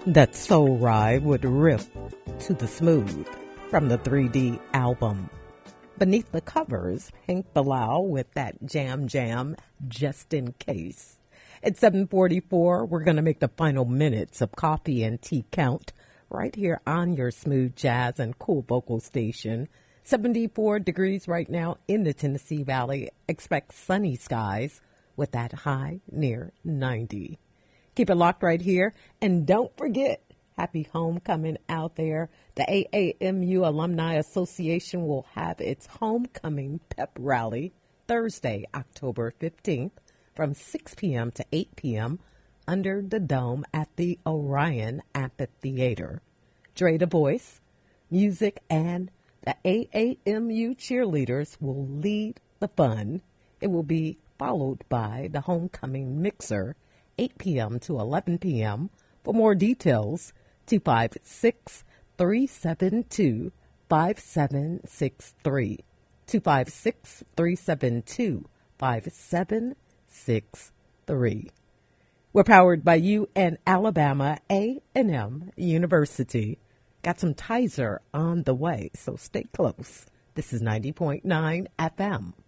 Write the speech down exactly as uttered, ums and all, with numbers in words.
That soul ride would rip to the smooth from the three D album. Beneath the covers, Hank Bilal with that jam jam just in case. At seven forty-four, we're going to make the final minutes of coffee and tea count right here on your smooth jazz and cool vocal station. seventy-four degrees right now in the Tennessee Valley. Expect sunny skies with that high near ninety. Keep it locked right here. And don't forget, happy homecoming out there. The A A M U Alumni Association will have its homecoming pep rally Thursday, October fifteenth from six p.m. to eight p.m. under the dome at the Orion Amphitheater. Dre the Voice, music, and the A A M U cheerleaders will lead the fun. It will be followed by the homecoming mixer, eight p.m. to eleven p.m. For more details, two five six, three seven two, five seven six three. two five six, three seven two, five seven six three. We're powered by you and Alabama A and M University. Got some Tizer on the way, so stay close. This is ninety point nine F M.